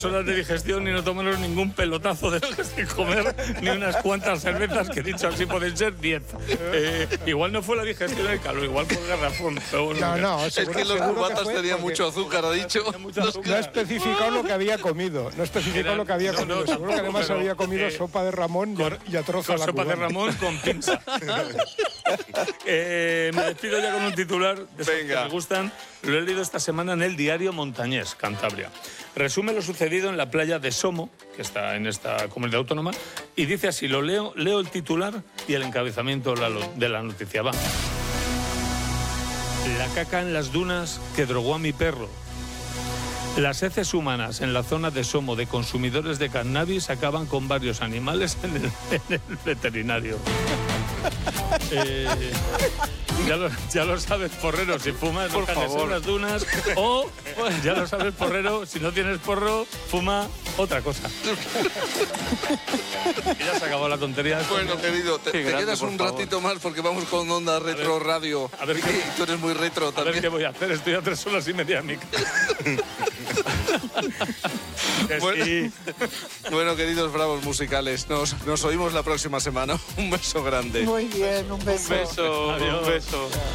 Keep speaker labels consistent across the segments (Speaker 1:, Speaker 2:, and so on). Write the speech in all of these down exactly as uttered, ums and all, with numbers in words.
Speaker 1: horas de digestión y no tomaros ningún pelotazo de de comer ni unas cuantas cervezas que he dicho así pueden ser diez. Eh, igual no fue la digestión del calor, igual por garrafón. Pero bueno,
Speaker 2: no, no,
Speaker 3: es que los cubatas tenían mucho azúcar, ha dicho.
Speaker 2: No, no ha especificado lo que había comido, no ha especificado lo que había comido. No, no, Seguro que además pero, había comido eh, sopa de Ramón con, y a trozo a la
Speaker 1: sopa
Speaker 2: cubana.
Speaker 1: de Ramón con pinza. eh, me despido ya con un titular de esos que me gustan. Lo he leído esta semana en el diario Montañés, Cantabria. Resume lo sucedido en la playa de Somo, que está en esta comunidad autónoma, y dice así, lo leo, leo el titular y el encabezamiento de la noticia. Va. La caca en las dunas que drogó a mi perro. Las heces humanas en la zona de Somo de consumidores de cannabis acaban con varios animales en el, en el veterinario. eh... Ya lo, ya lo sabes, porrero, si fumas,
Speaker 3: por favor,
Speaker 1: en las dunas. O, ya lo sabes, porrero, si no tienes porro, fuma otra cosa. Y ya se acabó la tontería.
Speaker 3: Bueno, querido, te, te
Speaker 4: grande,
Speaker 3: quedas un
Speaker 4: favor.
Speaker 3: ratito más porque vamos con Onda Retro
Speaker 1: a ver,
Speaker 3: Radio.
Speaker 1: A ver qué,
Speaker 3: y tú eres muy retro
Speaker 1: a
Speaker 3: también.
Speaker 1: ver qué voy a hacer, estoy a tres horas y media en mi casa.
Speaker 3: Bueno,
Speaker 1: sí.
Speaker 3: Bueno, queridos bravos musicales, nos, nos oímos la próxima semana. Un beso grande.
Speaker 5: Muy bien, un beso.
Speaker 4: Un beso,
Speaker 1: Adiós.
Speaker 4: un beso.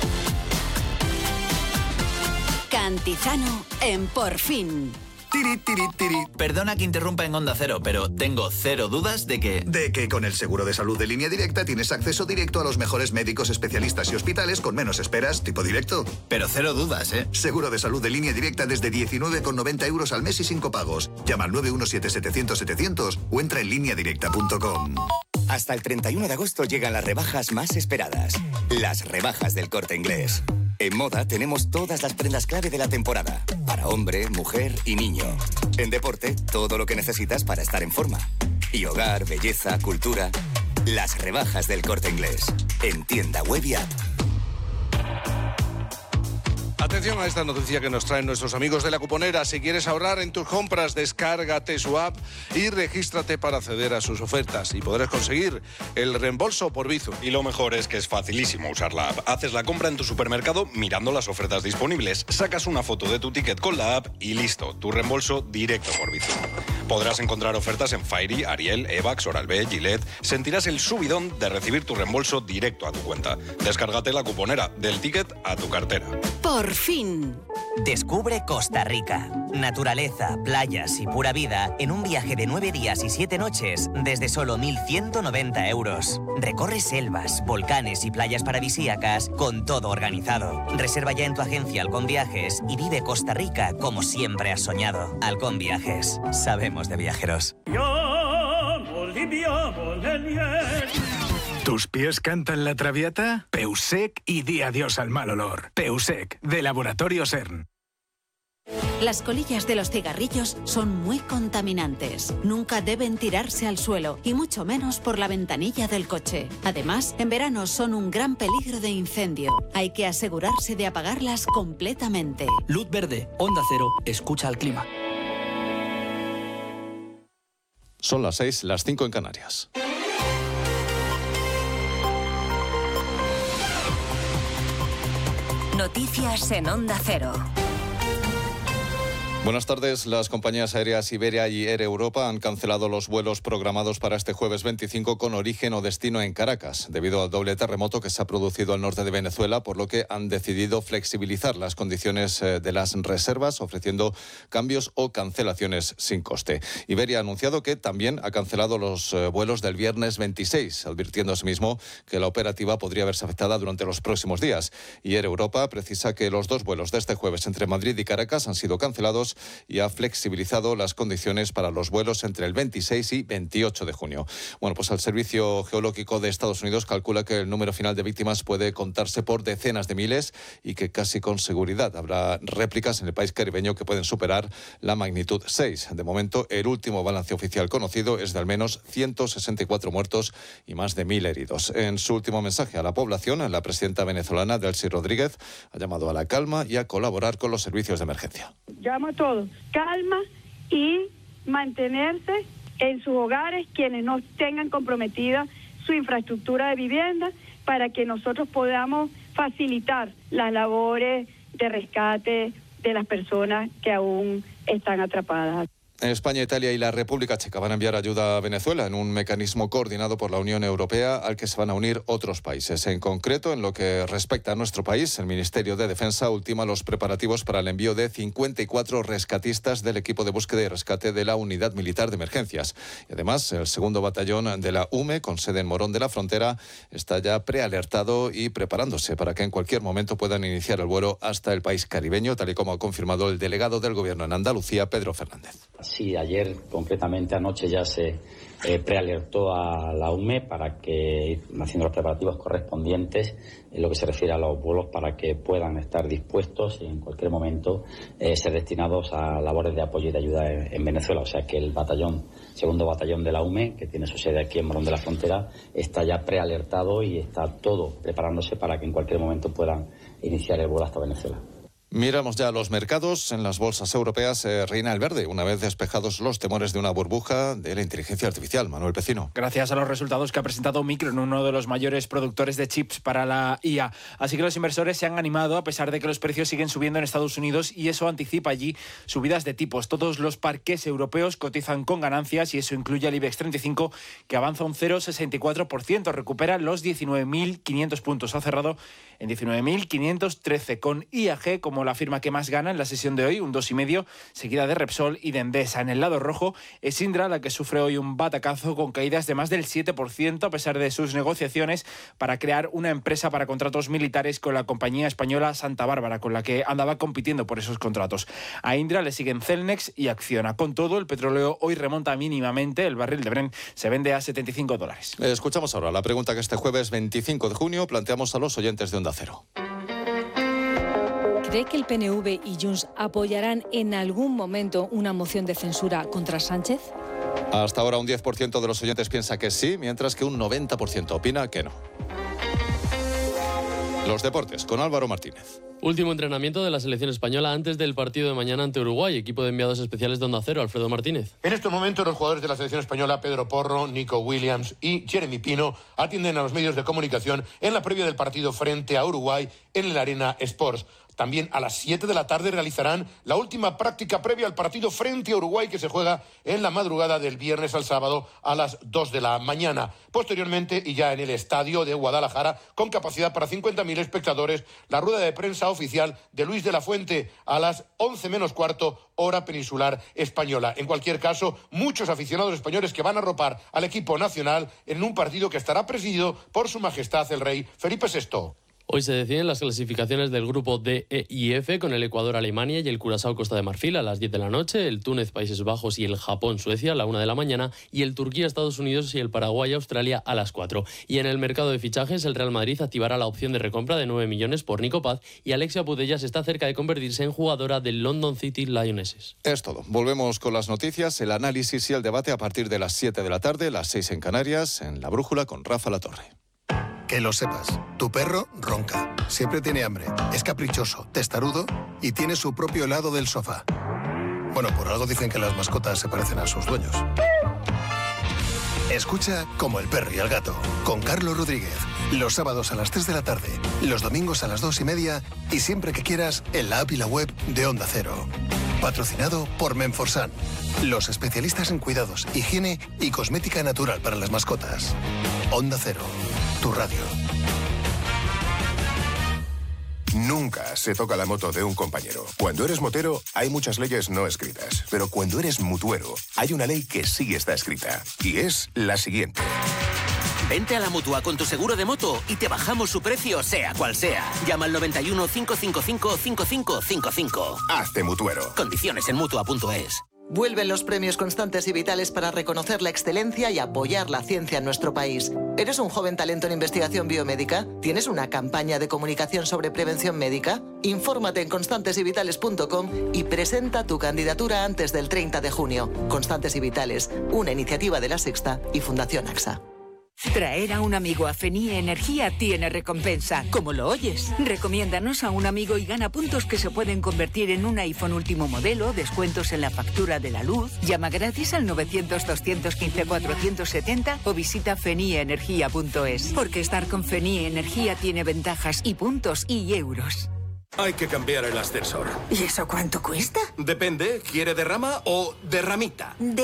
Speaker 6: Cantizano en Por Fin.
Speaker 7: Tiri, tiri, tiri. Perdona que interrumpa en Onda Cero, pero tengo cero dudas de que...
Speaker 8: De que con el seguro de salud de Línea Directa tienes acceso directo a los mejores médicos, especialistas y hospitales con menos esperas, tipo directo.
Speaker 7: Pero cero dudas, ¿eh?
Speaker 8: Seguro de salud de Línea Directa desde diecinueve con noventa euros al mes y sin copagos. Llama al nueve uno siete setecientos setecientos o entra en línea directa punto com.
Speaker 9: Hasta el treinta y uno de agosto llegan las rebajas más esperadas. Las rebajas del Corte Inglés. En moda tenemos todas las prendas clave de la temporada. Para hombre, mujer y niño. En deporte, todo lo que necesitas para estar en forma. Y hogar, belleza, cultura. Las rebajas del Corte Inglés. En tienda web y app.
Speaker 3: Atención a esta noticia que nos traen nuestros amigos de La Cuponera. Si quieres ahorrar en tus compras, descárgate su app y regístrate para acceder a sus ofertas. Y podrás conseguir el reembolso por Bizum.
Speaker 10: Y lo mejor es que es facilísimo usar la app. Haces la compra en tu supermercado mirando las ofertas disponibles. Sacas una foto de tu ticket con la app y listo. Tu reembolso directo por Bizum. Podrás encontrar ofertas en Fairy, Ariel, Evax, Oral-B, Gillette. Sentirás el subidón de recibir tu reembolso directo a tu cuenta. Descárgate La Cuponera, del ticket a tu cartera.
Speaker 6: Por Fin.
Speaker 11: Descubre Costa Rica. Naturaleza, playas y pura vida en un viaje de nueve días y siete noches desde solo mil ciento noventa euros. Recorre selvas, volcanes y playas paradisíacas con todo organizado. Reserva ya en tu agencia Halcón Viajes y vive Costa Rica como siempre has soñado. Halcón Viajes. Sabemos de viajeros.
Speaker 12: ¿Tus pies cantan la traviata? Peusec y di adiós al mal olor. Peusec, de Laboratorio CERN.
Speaker 6: Las colillas de los cigarrillos son muy contaminantes. Nunca deben tirarse al suelo, y mucho menos por la ventanilla del coche. Además, en verano son un gran peligro de incendio. Hay que asegurarse de apagarlas completamente.
Speaker 13: Luz verde, Onda Cero, escucha al clima.
Speaker 14: Son las seis, las cinco en Canarias.
Speaker 6: Noticias en Onda Cero.
Speaker 14: Buenas tardes. Las compañías aéreas Iberia y Air Europa han cancelado los vuelos programados para este jueves veinticinco con origen o destino en Caracas, debido al doble terremoto que se ha producido al norte de Venezuela, por lo que han decidido flexibilizar las condiciones de las reservas, ofreciendo cambios o cancelaciones sin coste. Iberia ha anunciado que también ha cancelado los vuelos del viernes veintiséis, advirtiendo asimismo que la operativa podría verse afectada durante los próximos días. Y Air Europa precisa que los dos vuelos de este jueves entre Madrid y Caracas han sido cancelados y ha flexibilizado las condiciones para los vuelos entre el veintiséis y veintiocho de junio. Bueno, pues el Servicio Geológico de Estados Unidos calcula que el número final de víctimas puede contarse por decenas de miles y que casi con seguridad habrá réplicas en el país caribeño que pueden superar la magnitud seis. De momento, el último balance oficial conocido es de al menos ciento sesenta y cuatro muertos y más de mil heridos. En su último mensaje a la población, la presidenta venezolana, Delcy Rodríguez, ha llamado a la calma y a colaborar con los servicios de emergencia.
Speaker 15: Llamo a todos, calma y mantenerse en sus hogares quienes no tengan comprometida su infraestructura de vivienda para que nosotros podamos facilitar las labores de rescate de las personas que aún están atrapadas.
Speaker 14: España, Italia y la República Checa van a enviar ayuda a Venezuela en un mecanismo coordinado por la Unión Europea al que se van a unir otros países. En concreto, en lo que respecta a nuestro país, el Ministerio de Defensa ultima los preparativos para el envío de cincuenta y cuatro rescatistas del equipo de búsqueda y rescate de la Unidad Militar de Emergencias. Y además, el segundo batallón de la U M E, con sede en Morón de la Frontera, está ya prealertado y preparándose para que en cualquier momento puedan iniciar el vuelo hasta el país caribeño, tal y como ha confirmado el delegado del Gobierno en Andalucía, Pedro Fernández.
Speaker 4: Sí, ayer, concretamente anoche, ya se eh, prealertó a la U M E para que, haciendo los preparativos correspondientes, en lo que se refiere a los vuelos, para que puedan estar dispuestos y en cualquier momento eh, ser destinados a labores de apoyo y de ayuda en, en Venezuela. O sea que el batallón, segundo batallón de la U M E, que tiene su sede aquí en Morón de la Frontera, está ya prealertado y está todo preparándose para que en cualquier momento puedan iniciar el vuelo hasta Venezuela.
Speaker 14: Miramos ya a los mercados. En las bolsas europeas eh, reina el verde, una vez despejados los temores de una burbuja de la inteligencia artificial. Manuel Pecino.
Speaker 5: Gracias a los resultados que ha presentado Micron, uno de los mayores productores de chips para la I A. Así que los inversores se han animado a pesar de que los precios siguen subiendo en Estados Unidos y eso anticipa allí subidas de tipos. Todos los parques europeos cotizan con ganancias y eso incluye al IBEX treinta y cinco, que avanza un cero coma sesenta y cuatro por ciento. Recupera los diecinueve mil quinientos puntos. Ha cerrado en diecinueve mil quinientos trece, con I A G como la firma que más gana en la sesión de hoy, un dos coma cinco, seguida de Repsol y de Endesa. En el lado rojo es Indra la que sufre hoy un batacazo con caídas de más del siete por ciento a pesar de sus negociaciones para crear una empresa para contratos militares con la compañía española Santa Bárbara, con la que andaba compitiendo por esos contratos. A Indra le siguen Celnex y Acciona. Con todo, el petróleo hoy remonta mínimamente. El barril de Brent se vende a setenta y cinco dólares.
Speaker 14: Escuchamos ahora la pregunta que este jueves veinticinco de junio planteamos a los oyentes de Onda Cero.
Speaker 16: ¿Cree que el P N V y Junts apoyarán en algún momento una moción de censura contra Sánchez?
Speaker 14: Hasta ahora un diez por ciento de los oyentes piensa que sí, mientras que un noventa por ciento opina que no. Los deportes, con Álvaro Martínez.
Speaker 17: Último entrenamiento de la selección española antes del partido de mañana ante Uruguay. Equipo de enviados especiales de Onda Cero, Alfredo Martínez.
Speaker 18: En estos momentos los jugadores de la selección española, Pedro Porro, Nico Williams y Jeremy Pino, atienden a los medios de comunicación en la previa del partido frente a Uruguay en el Arena Sports. También a las siete de la tarde realizarán la última práctica previa al partido frente a Uruguay, que se juega en la madrugada del viernes al sábado a las dos de la mañana. Posteriormente, y ya en el estadio de Guadalajara, con capacidad para cincuenta mil espectadores, la rueda de prensa oficial de Luis de la Fuente a las once menos cuarto, hora peninsular española. En cualquier caso, muchos aficionados españoles que van a arropar al equipo nacional en un partido que estará presidido por Su Majestad el Rey Felipe sexto.
Speaker 17: Hoy se deciden las clasificaciones del grupo D, E y F, con el Ecuador, Alemania y el Curazao, Costa de Marfil a las diez de la noche, el Túnez, Países Bajos y el Japón, Suecia a la una de la mañana y el Turquía, Estados Unidos y el Paraguay, Australia a las cuatro. Y en el mercado de fichajes, el Real Madrid activará la opción de recompra de nueve millones por Nico Paz y Alexia Putellas está cerca de convertirse en jugadora del London City Lionesses.
Speaker 14: Es todo. Volvemos con las noticias, el análisis y el debate a partir de las siete de la tarde, las seis en Canarias, en La Brújula con Rafa Latorre.
Speaker 19: Que lo sepas, tu perro ronca, siempre tiene hambre, es caprichoso, testarudo y tiene su propio helado del sofá. Bueno, por algo dicen que las mascotas se parecen a sus dueños. Escucha Como el perro y el gato, con Carlos Rodríguez, los sábados a las tres de la tarde, los domingos a las dos y media y siempre que quieras en la app y la web de Onda Cero. Patrocinado por Menforsan, los especialistas en cuidados, higiene y cosmética natural para las mascotas. Onda Cero, tu radio.
Speaker 20: Nunca se toca la moto de un compañero. Cuando eres motero, hay muchas leyes no escritas. Pero cuando eres mutuero, hay una ley que sí está escrita. Y es la siguiente.
Speaker 21: Vente a la Mutua con tu seguro de moto y te bajamos su precio, sea cual sea. Llama al noventa y uno, cinco cinco cinco, cinco cinco cinco cinco.
Speaker 20: Hazte mutuero.
Speaker 21: Condiciones en mutua punto es.
Speaker 22: Vuelven los premios Constantes y Vitales para reconocer la excelencia y apoyar la ciencia en nuestro país. ¿Eres un joven talento en investigación biomédica? ¿Tienes una campaña de comunicación sobre prevención médica? Infórmate en constantes y vitales punto com y presenta tu candidatura antes del treinta de junio. Constantes y Vitales, una iniciativa de La Sexta y Fundación AXA.
Speaker 23: Traer a un amigo a Fenie Energía tiene recompensa, como lo oyes. Recomiéndanos a un amigo y gana puntos que se pueden convertir en un iPhone último modelo, descuentos en la factura de la luz. Llama gratis al novecientos, doscientos quince, cuatrocientos setenta o visita fenie energía punto es. Porque estar con Fenie Energía tiene ventajas y puntos y euros.
Speaker 1: Hay que cambiar el ascensor.
Speaker 23: ¿Y eso cuánto cuesta?
Speaker 1: Depende, ¿quiere derrama o derramita?
Speaker 23: De